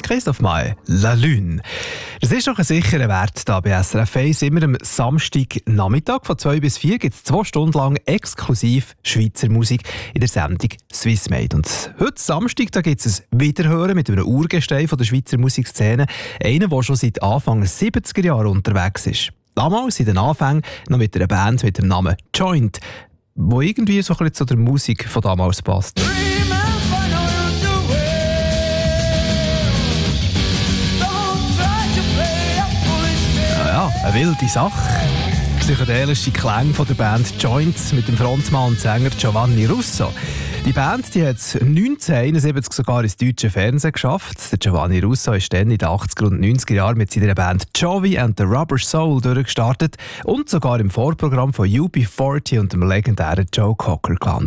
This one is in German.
Christophe Maé, «La Lune». Das ist doch ein sicherer Wert hier bei SRF 1. Immer am Samstagnachmittag von 2 bis 4 gibt es 2 Stunden lang exklusiv Schweizer Musik in der Sendung «Swissmade». Und heute Samstag gibt es ein Wiederhören mit einem Urgestein von der Schweizer Musikszene. Einer, der schon seit Anfang der 70er Jahre unterwegs ist. Damals in den Anfängen noch mit einer Band mit dem Namen «Joint», wo irgendwie so ein bisschen zu der Musik von damals passt. Ja, eine wilde Sache. Psychedelische Klänge von der Band «Joint» mit dem Frontmann und Sänger Giovanni Russo. Die Band die hat es 1971 sogar ins deutsche Fernsehen geschafft. Der Giovanni Russo ist dann in den 80er und 90er Jahren mit seiner Band «Jovi and the Rubber Soul» durchgestartet und sogar im Vorprogramm von UB40 und dem legendären Joe Cocker gelandet.